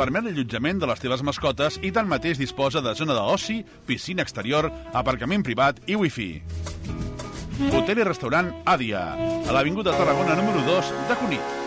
permet l'allotjament de les teves mascotes i tanmateix disposa de zona d'oci, piscina exterior, aparcament privat i wifi. Hotel i restaurant Àdia, a l'Avinguda Tarragona número 2 de Cunit.